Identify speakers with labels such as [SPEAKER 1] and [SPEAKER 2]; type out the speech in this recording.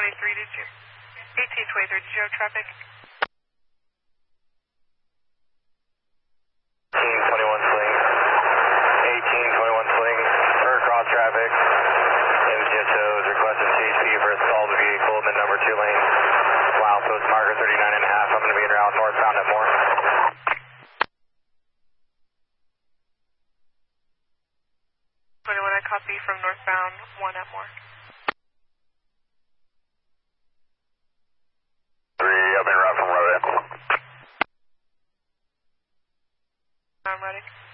[SPEAKER 1] did you? 1823, did you have traffic?
[SPEAKER 2] 1821 swing. 1821 swing. For cross traffic. MGSO is requesting CHP for a stalled vehicle in the number 2 lane. Wow, post marker 39 and a half. I'm going to be en route northbound at Moore.
[SPEAKER 1] 21, I copy from northbound 1 at Moore.
[SPEAKER 2] 3, I'm en route from Rodeo.
[SPEAKER 1] I'm ready.